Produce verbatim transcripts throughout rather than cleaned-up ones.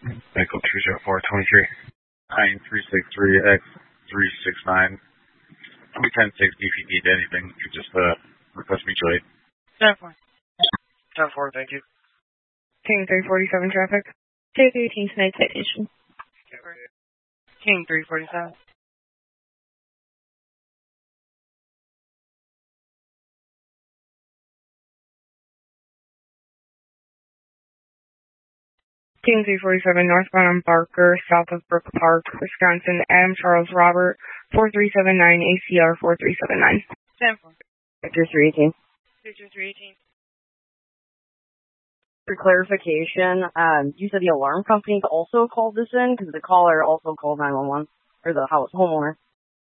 Echo two zero four twenty-three. nine three six three X three six nine. We ten six if you need anything. You just uh, request mutual aid. ten four. ten four, thank you. King three forty-seven traffic. Take eighteen tonight citation. King three forty-seven. King three forty-seven northbound on Barker, south of Brook Park, Wisconsin. Adam Charles Robert, four three seven nine, A C R four three seven nine. ten four. Victor three eighteen. Victor three eighteen. For clarification, um, you said the alarm company also called this in because the caller also called nine one one, or the house homeowner.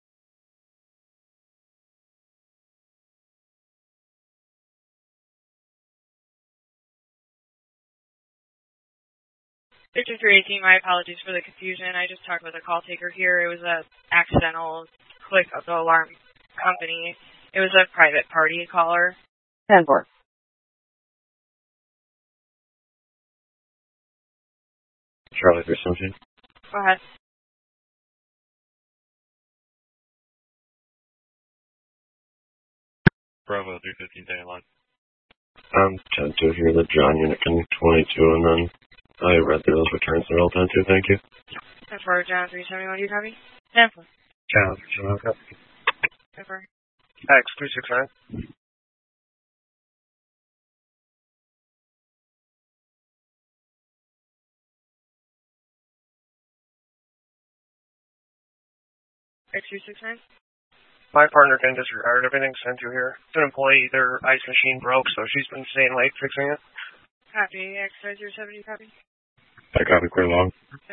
Victor three eighteen, my apologies for the confusion. I just talked with a call taker here. It was an accidental click of the alarm company. It was a private party caller. ten four. Charlie for something. Go ahead. Bravo three fifteen day line. Um, ten two here, the John Unikin twenty-two, and then I read through those returns. They're all ten two, thank you. ten four, John three seventy-one, do you copy? ten four. John three seventy-one, copy. ten four. X three six nine. X three six nine. My partner can disregard everything sent you here. It's an employee, their ice machine broke, so she's been staying late fixing it. Copy. X five zero seven, do you copy? I copy, clear long.